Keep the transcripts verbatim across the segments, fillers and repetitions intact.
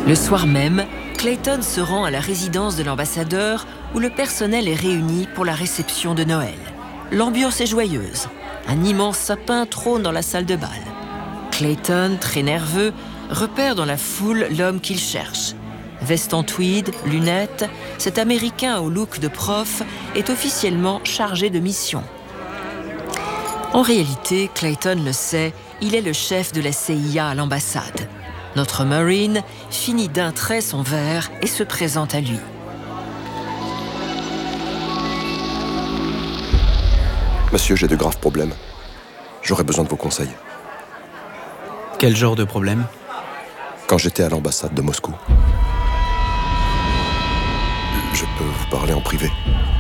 Le soir même, Clayton se rend à la résidence de l'ambassadeur où le personnel est réuni pour la réception de Noël. L'ambiance est joyeuse. Un immense sapin trône dans la salle de bal. Clayton, très nerveux, repère dans la foule l'homme qu'il cherche. Veste en tweed, lunettes, cet Américain au look de prof est officiellement chargé de mission. En réalité, Clayton le sait, il est le chef de la C I A à l'ambassade. Notre Marine finit d'un trait son verre et se présente à lui. Monsieur, j'ai de graves problèmes. J'aurais besoin de vos conseils. Quel genre de problème? Quand j'étais à l'ambassade de Moscou. Je peux vous parler en privé.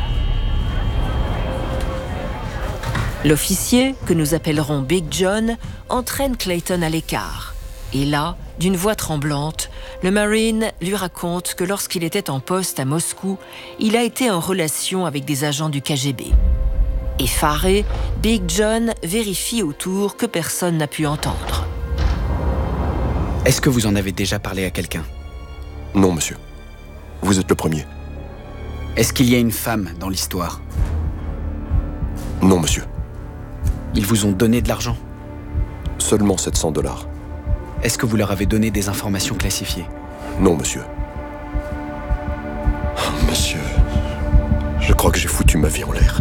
L'officier, que nous appellerons Big John, entraîne Clayton à l'écart. Et là, d'une voix tremblante, le Marine lui raconte que lorsqu'il était en poste à Moscou, il a été en relation avec des agents du K G B. Effaré, Big John vérifie autour que personne n'a pu entendre. Est-ce que vous en avez déjà parlé à quelqu'un? Non, monsieur. Vous êtes le premier. Est-ce qu'il y a une femme dans l'histoire? Non, monsieur. Ils vous ont donné de l'argent? Seulement sept cents dollars. Est-ce que vous leur avez donné des informations classifiées? Non, monsieur. Oh, monsieur, je crois que j'ai foutu ma vie en l'air.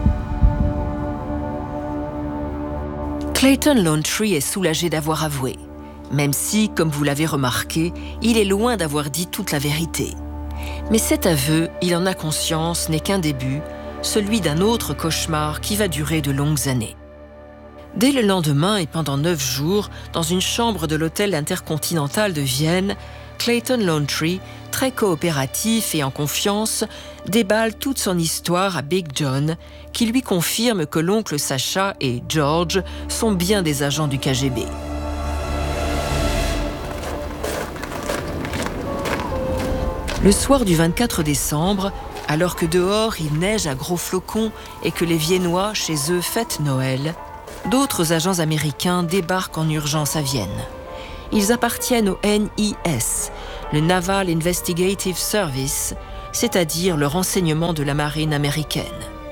Clayton Laundrie est soulagé d'avoir avoué, même si, comme vous l'avez remarqué, il est loin d'avoir dit toute la vérité. Mais cet aveu, il en a conscience, n'est qu'un début, celui d'un autre cauchemar qui va durer de longues années. Dès le lendemain et pendant neuf jours, dans une chambre de l'hôtel intercontinental de Vienne, Clayton Laundrie, très coopératif et en confiance, déballe toute son histoire à Big John, qui lui confirme que l'oncle Sacha et George sont bien des agents du K G B. Le soir du vingt-quatre décembre, alors que dehors il neige à gros flocons et que les Viennois, chez eux, fêtent Noël, d'autres agents américains débarquent en urgence à Vienne. Ils appartiennent au N I S, le Naval Investigative Service, c'est-à-dire le renseignement de la marine américaine.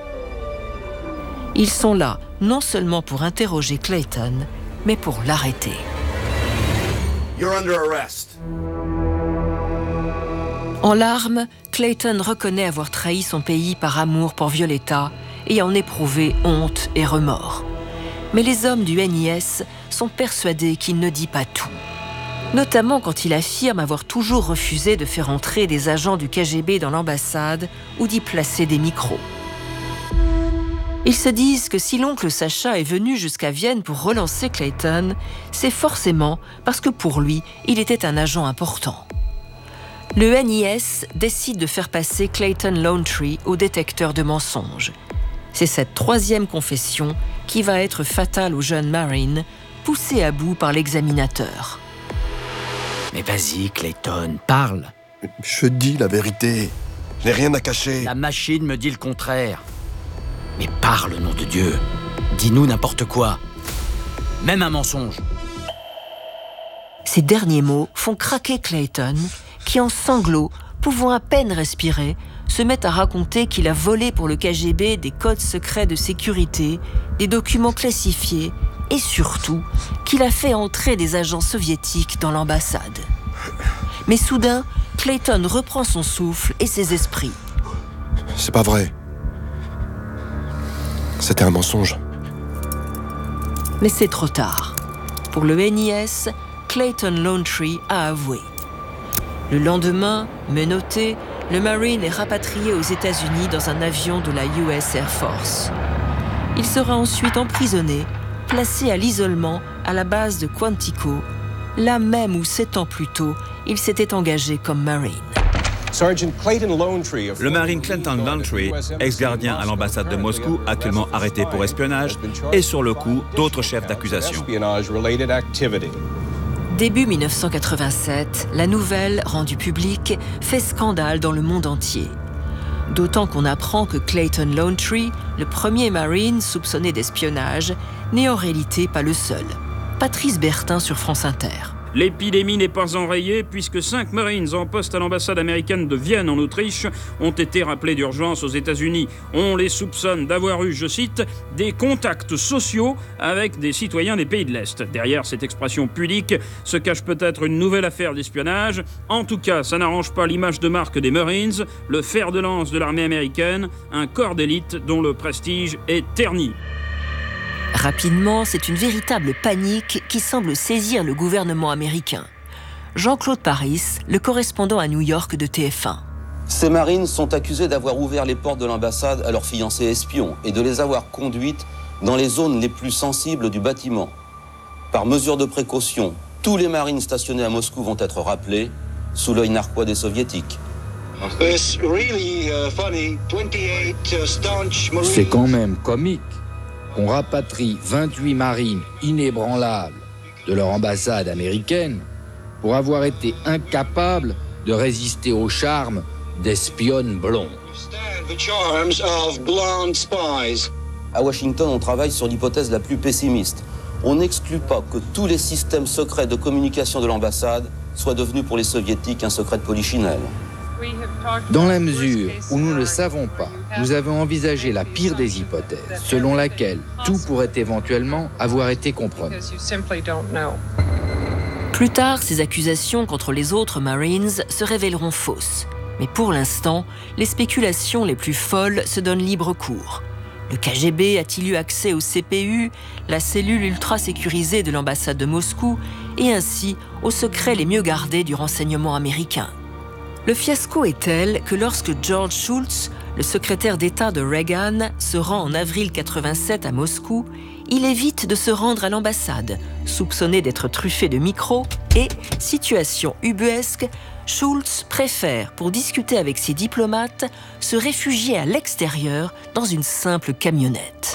Ils sont là non seulement pour interroger Clayton, mais pour l'arrêter. You're under arrest. En larmes, Clayton reconnaît avoir trahi son pays par amour pour Violetta et en éprouver honte et remords. Mais les hommes du N I S sont persuadés qu'il ne dit pas tout. Notamment quand il affirme avoir toujours refusé de faire entrer des agents du K G B dans l'ambassade ou d'y placer des micros. Ils se disent que si l'oncle Sacha est venu jusqu'à Vienne pour relancer Clayton, c'est forcément parce que pour lui, il était un agent important. Le N I S décide de faire passer Clayton Laundrie au détecteur de mensonges. C'est cette troisième confession qui va être fatale au jeune Marine, poussé à bout par l'examinateur. Mais vas-y, Clayton, parle. Je dis la vérité. Je n'ai rien à cacher. La machine me dit le contraire. Mais parle, nom de Dieu. Dis-nous n'importe quoi. Même un mensonge. Ces derniers mots font craquer Clayton, qui en sanglots, pouvant à peine respirer, se met à raconter qu'il a volé pour le K G B des codes secrets de sécurité, des documents classifiés et surtout qu'il a fait entrer des agents soviétiques dans l'ambassade. Mais soudain, Clayton reprend son souffle et ses esprits. C'est pas vrai. C'était un mensonge. Mais c'est trop tard. Pour le N I S, Clayton Laundrie a avoué. Le lendemain, menotté, le Marine est rapatrié aux États-Unis dans un avion de la U S Air Force. Il sera ensuite emprisonné, placé à l'isolement à la base de Quantico, là même où sept ans plus tôt, il s'était engagé comme Marine. Le Marine Clayton Laundrie, ex-gardien à l'ambassade de Moscou, actuellement arrêté pour espionnage, et sur le coup d'autres chefs d'accusation. Début mille neuf cent quatre-vingt-sept, la nouvelle, rendue publique, fait scandale dans le monde entier. D'autant qu'on apprend que Clayton Laundrie, le premier Marine soupçonné d'espionnage, n'est en réalité pas le seul. Patrice Bertin sur France Inter. L'épidémie n'est pas enrayée puisque cinq Marines en poste à l'ambassade américaine de Vienne en Autriche ont été rappelés d'urgence aux États-Unis. On les soupçonne d'avoir eu, je cite, des contacts sociaux avec des citoyens des pays de l'Est. Derrière cette expression pudique se cache peut-être une nouvelle affaire d'espionnage. En tout cas, ça n'arrange pas l'image de marque des Marines, le fer de lance de l'armée américaine, un corps d'élite dont le prestige est terni. Rapidement, c'est une véritable panique qui semble saisir le gouvernement américain. Jean-Claude Paris, le correspondant à New York de T F un. Ces marines sont accusés d'avoir ouvert les portes de l'ambassade à leurs fiancés espions et de les avoir conduites dans les zones les plus sensibles du bâtiment. Par mesure de précaution, tous les marines stationnés à Moscou vont être rappelés sous l'œil narquois des soviétiques. C'est quand même comique qu'on rapatrie vingt-huit marines inébranlables de leur ambassade américaine pour avoir été incapables de résister au charme d'espionnes blondes. À Washington, on travaille sur l'hypothèse la plus pessimiste. On n'exclut pas que tous les systèmes secrets de communication de l'ambassade soient devenus pour les soviétiques un secret de polichinelle. Dans la mesure où nous ne le savons pas, nous avons envisagé la pire des hypothèses, selon laquelle tout pourrait éventuellement avoir été compromis. Plus tard, ces accusations contre les autres Marines se révéleront fausses. Mais pour l'instant, les spéculations les plus folles se donnent libre cours. Le K G B a-t-il eu accès au C P U, la cellule ultra-sécurisée de l'ambassade de Moscou, et ainsi aux secrets les mieux gardés du renseignement américain? Le fiasco est tel que lorsque George Shultz, le secrétaire d'État de Reagan, se rend en avril quatre-vingt-sept à Moscou, il évite de se rendre à l'ambassade, soupçonné d'être truffé de micros, et, situation ubuesque, Shultz préfère, pour discuter avec ses diplomates, se réfugier à l'extérieur dans une simple camionnette.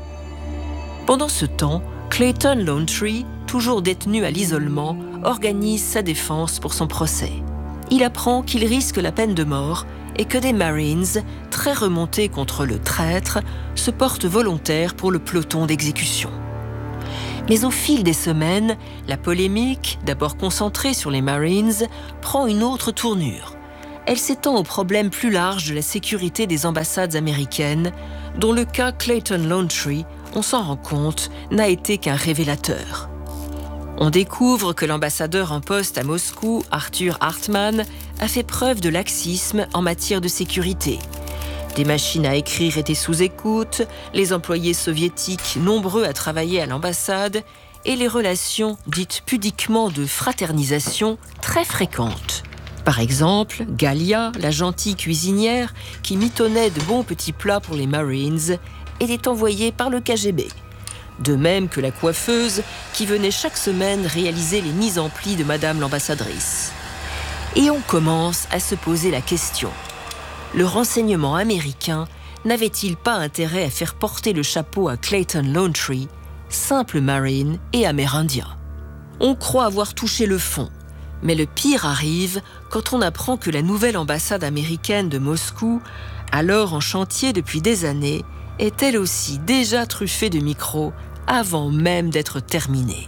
Pendant ce temps, Clayton Launtree, toujours détenu à l'isolement, organise sa défense pour son procès. Il apprend qu'il risque la peine de mort et que des Marines, très remontés contre le traître, se portent volontaires pour le peloton d'exécution. Mais au fil des semaines, la polémique, d'abord concentrée sur les Marines, prend une autre tournure. Elle s'étend au problème plus large de la sécurité des ambassades américaines, dont le cas Clayton Launtree, on s'en rend compte, n'a été qu'un révélateur. On découvre que l'ambassadeur en poste à Moscou, Arthur Hartmann, a fait preuve de laxisme en matière de sécurité. Des machines à écrire étaient sous écoute, les employés soviétiques nombreux à travailler à l'ambassade et les relations dites pudiquement de fraternisation très fréquentes. Par exemple, Galia, la gentille cuisinière qui mitonnait de bons petits plats pour les Marines, était envoyée par le K G B. De même que la coiffeuse qui venait chaque semaine réaliser les mises en plis de Madame l'ambassadrice. Et on commence à se poser la question. Le renseignement américain n'avait-il pas intérêt à faire porter le chapeau à Clayton Launtree, simple marine et amérindien? On croit avoir touché le fond, mais le pire arrive quand on apprend que la nouvelle ambassade américaine de Moscou, alors en chantier depuis des années, est elle aussi déjà truffée de micros avant même d'être terminée.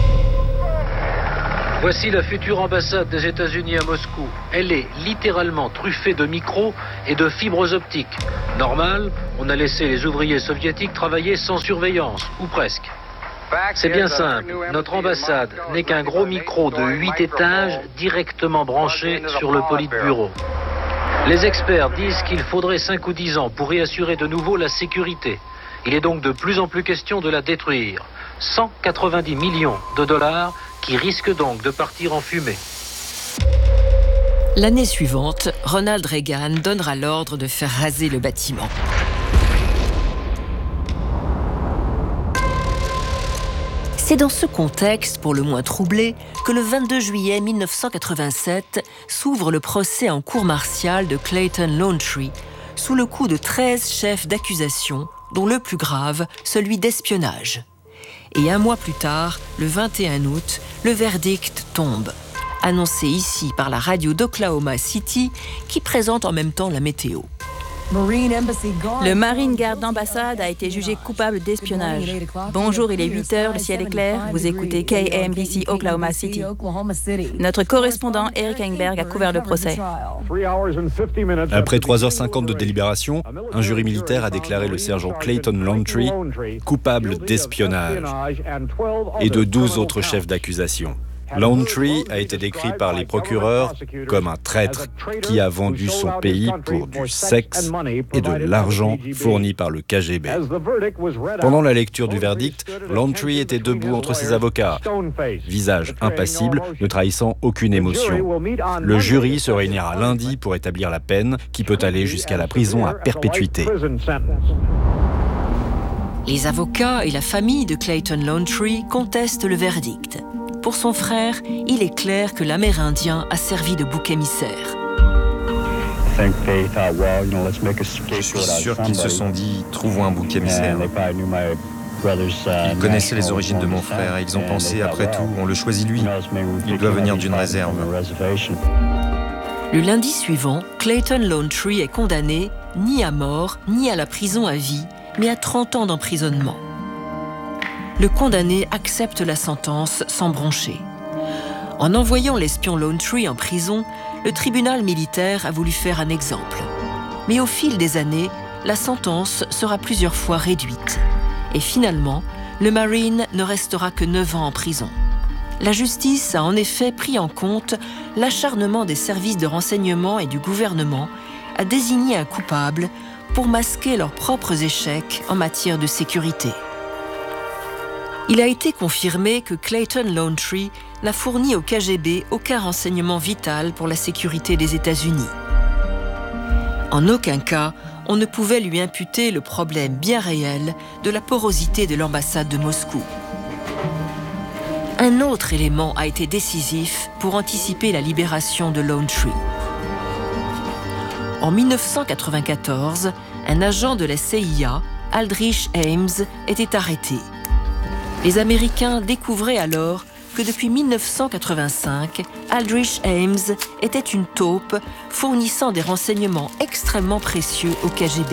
Voici la future ambassade des États-Unis à Moscou. Elle est littéralement truffée de micros et de fibres optiques. Normal, on a laissé les ouvriers soviétiques travailler sans surveillance, ou presque. C'est bien simple, notre ambassade n'est qu'un gros micro de huit étages directement branché sur le Politburo. Les experts disent qu'il faudrait cinq ou dix ans pour réassurer de nouveau la sécurité. Il est donc de plus en plus question de la détruire. cent quatre-vingt-dix millions de dollars qui risquent donc de partir en fumée. L'année suivante, Ronald Reagan donnera l'ordre de faire raser le bâtiment. C'est dans ce contexte, pour le moins troublé, que le vingt-deux juillet mille neuf cent quatre-vingt-sept s'ouvre le procès en cour martiale de Clayton Launtree, sous le coup de treize chefs d'accusation, dont le plus grave, celui d'espionnage. Et un mois plus tard, le vingt et un août, le verdict tombe, annoncé ici par la radio d'Oklahoma City, qui présente en même temps la météo. Le Marine Guard d'ambassade a été jugé coupable d'espionnage. Bonjour, il est huit heures, le ciel est clair. Vous écoutez K A M B C Oklahoma City. Notre correspondant Eric Engberg a couvert le procès. Après trois heures cinquante de délibération, un jury militaire a déclaré le sergent Clayton Laundrie coupable d'espionnage et de douze autres chefs d'accusation. Laundrie a été décrit par les procureurs comme un traître qui a vendu son pays pour du sexe et de l'argent fourni par le K G B. Pendant la lecture du verdict, Laundrie était debout entre ses avocats, visage impassible, ne trahissant aucune émotion. Le jury se réunira lundi pour établir la peine qui peut aller jusqu'à la prison à perpétuité. Les avocats et la famille de Clayton Laundrie contestent le verdict. Pour son frère, il est clair que l'Amérindien a servi de bouc émissaire. Je suis sûr qu'ils se sont dit « trouvons un bouc émissaire ». Ils connaissaient les origines de mon frère et ils ont pensé « après tout, on le choisit lui, il doit venir d'une réserve ». Le lundi suivant, Clayton Laundrie est condamné ni à mort, ni à la prison à vie, mais à trente ans d'emprisonnement. Le condamné accepte la sentence sans broncher. En envoyant l'espion Laundrie en prison, le tribunal militaire a voulu faire un exemple. Mais au fil des années, la sentence sera plusieurs fois réduite. Et finalement, le Marine ne restera que neuf ans en prison. La justice a en effet pris en compte l'acharnement des services de renseignement et du gouvernement à désigner un coupable pour masquer leurs propres échecs en matière de sécurité. Il a été confirmé que Clayton Laundrie n'a fourni au K G B aucun renseignement vital pour la sécurité des États-Unis. En aucun cas, on ne pouvait lui imputer le problème bien réel de la porosité de l'ambassade de Moscou. Un autre élément a été décisif pour anticiper la libération de Laundrie. En mille neuf cent quatre-vingt-quatorze, un agent de la C I A, Aldrich Ames, était arrêté. Les Américains découvraient alors que depuis mille neuf cent quatre-vingt-cinq, Aldrich Ames était une taupe fournissant des renseignements extrêmement précieux au K G B.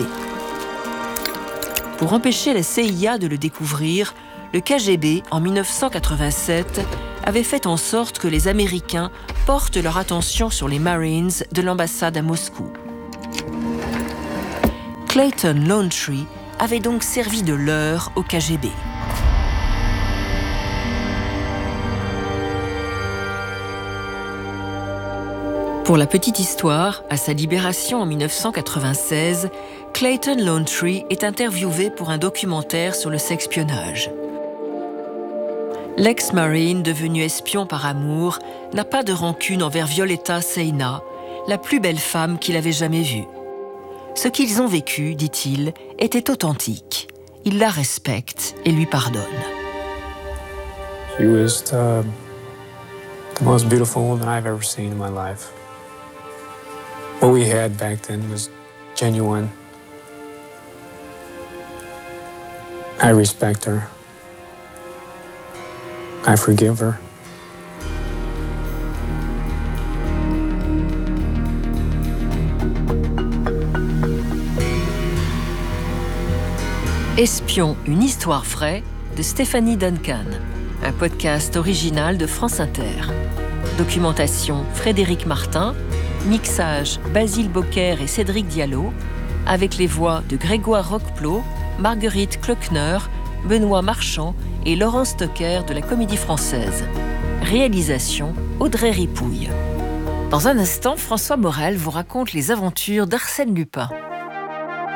Pour empêcher la C I A de le découvrir, le K G B, en mille neuf cent quatre-vingt-sept, avait fait en sorte que les Américains portent leur attention sur les Marines de l'ambassade à Moscou. Clayton Laundrie avait donc servi de leurre au K G B. Pour la petite histoire, à sa libération en mille neuf cent quatre-vingt-seize, Clayton Laundrie est interviewé pour un documentaire sur le sexpionnage. L'ex-marine devenu espion par amour n'a pas de rancune envers Violetta Seyna, la plus belle femme qu'il avait jamais vue. Ce qu'ils ont vécu, dit-il, était authentique. Il la respecte et lui pardonne. She was the, the most beautiful woman I've ever seen in my life. What we had back then was genuine. I respect her. I forgive her. Espion, une histoire vraie de Stéphanie Duncan, un podcast original de France Inter. Documentation Frédéric Martin, mixage Basile Bocquer et Cédric Diallo, avec les voix de Grégoire Roqueplot, Marguerite Klockner, Benoît Marchand et Laurence Stocker de la Comédie Française. Réalisation Audrey Ripouille. Dans un instant, François Morel vous raconte les aventures d'Arsène Lupin.